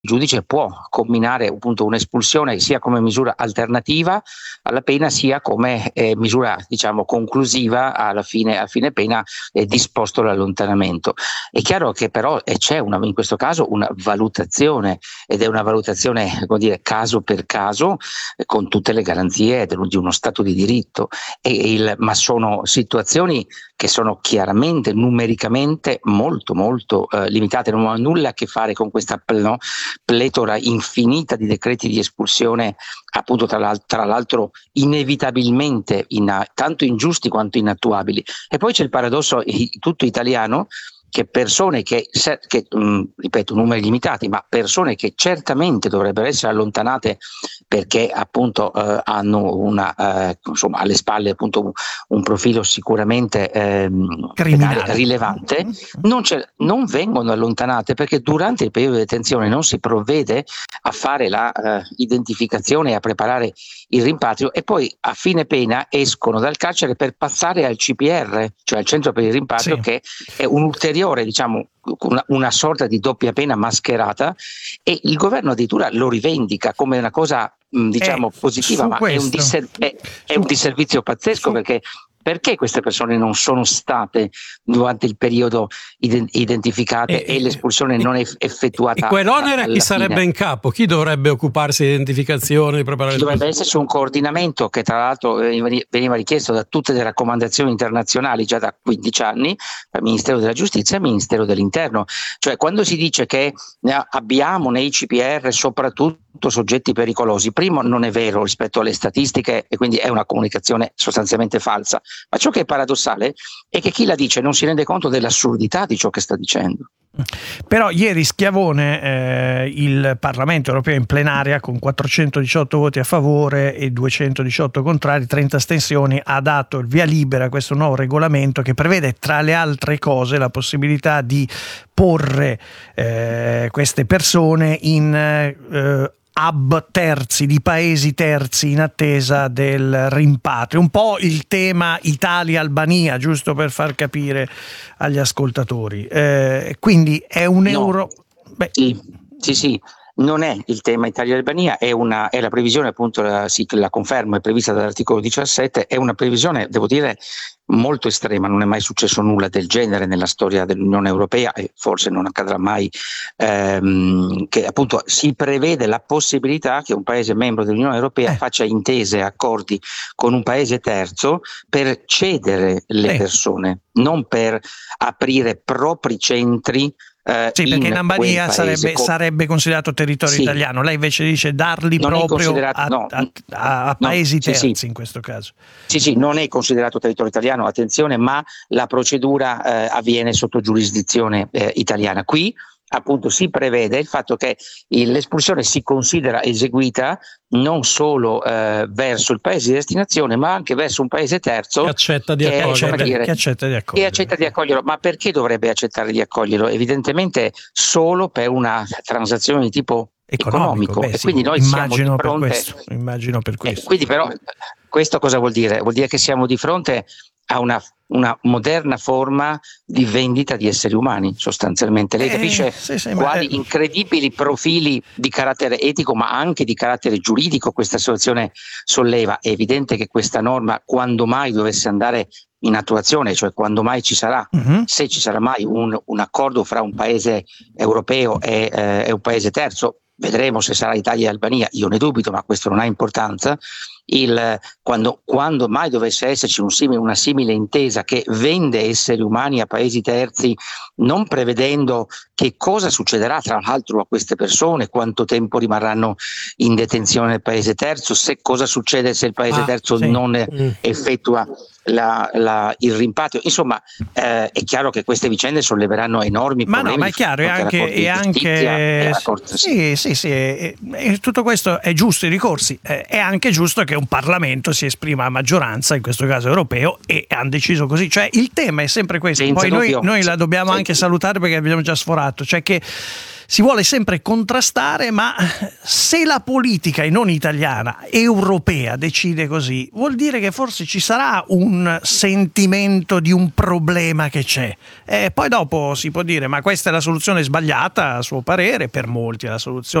giudice può comminare appunto un'espulsione sia come misura alternativa alla pena sia come misura diciamo conclusiva a fine pena disposto l'allontanamento. È chiaro che però c'è in questo caso una valutazione, ed è una valutazione come dire caso per caso con tutte le garanzie di uno Stato di diritto, ma sono situazioni che sono chiaramente numericamente molto molto limitate, non ha nulla a che fare con questa pletora infinita di decreti di espulsione, appunto tra l'altro inevitabilmente tanto ingiusti quanto inattuabili. E poi c'è il paradosso tutto italiano che persone ripeto, numeri limitati, ma persone che certamente dovrebbero essere allontanate perché appunto hanno insomma alle spalle appunto un profilo sicuramente penale rilevante, non vengono allontanate perché durante il periodo di detenzione non si provvede a fare la identificazione e a preparare il rimpatrio, e poi a fine pena escono dal carcere per passare al CPR, cioè al centro per il rimpatrio, sì, che è un ulteriore, diciamo, una sorta di doppia pena mascherata, e il governo addirittura lo rivendica come una cosa diciamo positiva, ma è un disservizio pazzesco, perché queste persone non sono state durante il periodo identificate e l'espulsione non è effettuata. E quell'onere chi sarebbe in capo? Chi dovrebbe occuparsi di identificazione, di preparare? Dovrebbe esserci un coordinamento che tra l'altro veniva richiesto da tutte le raccomandazioni internazionali già da 15 anni, dal Ministero della Giustizia e al Ministero dell'Interno. Cioè quando si dice che abbiamo nei CPR soprattutto soggetti pericolosi, primo non è vero rispetto alle statistiche e quindi è una comunicazione sostanzialmente falsa. Ma ciò che è paradossale è che chi la dice non si rende conto dell'assurdità di ciò che sta dicendo. Però ieri Schiavone, il Parlamento europeo in plenaria con 418 voti a favore e 218 contrari, 30 astensioni, ha dato il via libera a questo nuovo regolamento che prevede tra le altre cose la possibilità di porre queste persone in hub terzi, di paesi terzi in attesa del rimpatrio. Un po' il tema Italia-Albania, giusto per far capire agli ascoltatori. Quindi è un euro... Sì. Non è il tema Italia-Albania, è la previsione, appunto, la conferma, è prevista dall'articolo 17, è una previsione, devo dire, molto estrema, non è mai successo nulla del genere nella storia dell'Unione Europea e forse non accadrà mai, che appunto si prevede la possibilità che un paese membro dell'Unione Europea faccia intese e accordi con un paese terzo per cedere le persone, non per aprire propri centri. Sì, perché in Albania sarebbe considerato territorio italiano. Lei invece dice darli non proprio a paesi terzi in questo caso. Sì, non è considerato territorio italiano, attenzione, ma la procedura avviene sotto giurisdizione italiana. Qui appunto si prevede il fatto che l'espulsione si considera eseguita non solo verso il paese di destinazione, ma anche verso un paese terzo che accetta di accoglierlo. Ma perché dovrebbe accettare di accoglierlo? Evidentemente solo per una transazione di tipo economico. E quindi noi siamo di fronte. Immagino per questo. Quindi però questo cosa vuol dire? Vuol dire che siamo di fronte a una moderna forma di vendita di esseri umani, sostanzialmente. Lei capisce quali incredibili profili di carattere etico ma anche di carattere giuridico questa situazione solleva. È evidente che questa norma, quando mai dovesse andare in attuazione, cioè quando mai ci sarà, se ci sarà mai un accordo fra un paese europeo e un paese terzo, vedremo se sarà Italia e Albania, io ne dubito, ma questo non ha importanza. Quando mai dovesse esserci una simile intesa che vende esseri umani a paesi terzi, non prevedendo che cosa succederà tra l'altro a queste persone, quanto tempo rimarranno in detenzione nel paese terzo, cosa succede se il paese terzo non effettua il rimpatrio. Insomma, è chiaro che queste vicende solleveranno enormi problemi. Ma è chiaro, e tutto questo è giusto, i ricorsi. È anche giusto che un Parlamento si esprima a maggioranza, in questo caso europeo, e hanno deciso così. Cioè il tema è sempre questo. Poi noi la dobbiamo anche salutare perché abbiamo già sforato, cioè che si vuole sempre contrastare, ma se la politica, e non italiana, europea, decide così, vuol dire che forse ci sarà un sentimento di un problema che c'è. Poi dopo si può dire, ma questa è la soluzione sbagliata, a suo parere, per molti è la soluzione